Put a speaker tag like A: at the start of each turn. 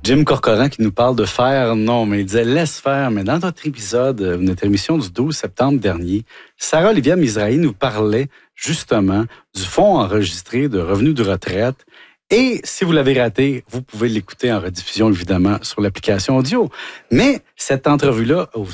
A: Jim Corcoran qui nous parle de faire, non, mais il disait laisse faire. Mais dans notre épisode, notre émission du 12 septembre dernier, Sarah-Olivia Mizrahi nous parlait justement du fonds enregistré de revenus de retraite. Et si vous l'avez raté, vous pouvez l'écouter en rediffusion, évidemment, sur l'application audio. Mais cette entrevue-là